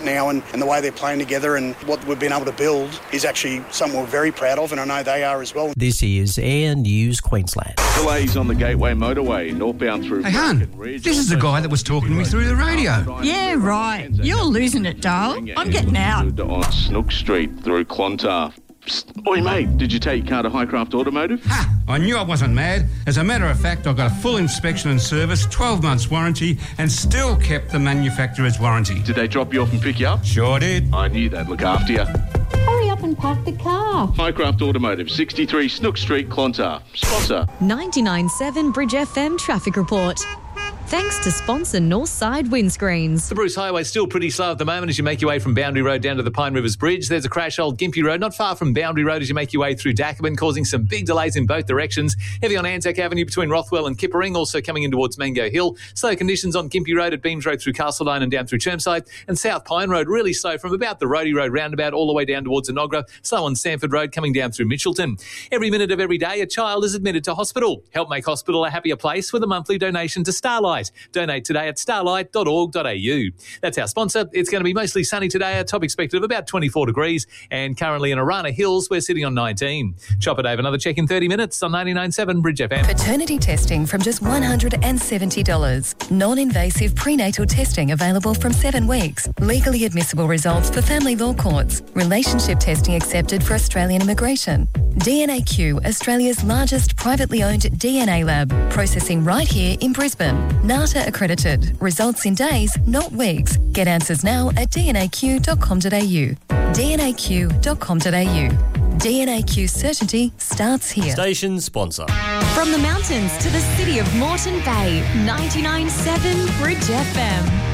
now, and the way they're playing together and what we've been able to build is actually something we're very proud of, and I know they are as well. This is Air News Queensland. Delays on the Gateway Motorway, northbound through... Hey, hon, this is the guy that was talking to me through the radio. Yeah, right. You're losing it, Dale. I'm getting out. On Snook Street through Clontarf. Psst. Oi, mate, did you take your car to Highcraft Automotive? Ha! I knew I wasn't mad. As a matter of fact, I got a full inspection and service, 12 months warranty, and still kept the manufacturer's warranty. Did they drop you off and pick you up? Sure did. I knew they'd look after you. Hurry up and park the car. Highcraft Automotive, 63 Snook Street, Clontarf. Sponsor. 99.7 Bridge FM traffic report. Thanks to sponsor Northside Windscreens. The Bruce Highway is still pretty slow at the moment as you make your way from Boundary Road down to the Pine Rivers Bridge. There's a crash Old Gympie Road, not far from Boundary Road as you make your way through Dacabin, causing some big delays in both directions. Heavy on Anzac Avenue between Rothwell and Kippering, also coming in towards Mango Hill. Slow conditions on Gympie Road at Beams Road through Castledine and down through Chermside. And South Pine Road really slow from about the Roadie Road roundabout all the way down towards Enoggera. Slow on Sanford Road coming down through Mitchelton. Every minute of every day, a child is admitted to hospital. Help make hospital a happier place with a monthly donation to Starlight. Donate today at starlight.org.au. That's our sponsor. It's going to be mostly sunny today, a top expected of about 24 degrees, and currently in Arana Hills, we're sitting on 19. Chopper Dave, another check in 30 minutes on 99.7 Bridge FM. Paternity testing from just $170. Non-invasive prenatal testing available from 7 weeks. Legally admissible results for family law courts. Relationship testing accepted for Australian immigration. DNAQ, Australia's largest privately owned DNA lab, processing right here in Brisbane. NATA accredited. Results in days, not weeks. Get answers now at dnaq.com.au. dnaq.com.au. DNAQ certainty starts here. Station sponsor. From the mountains to the city of Moreton Bay, 99.7 Bridge FM.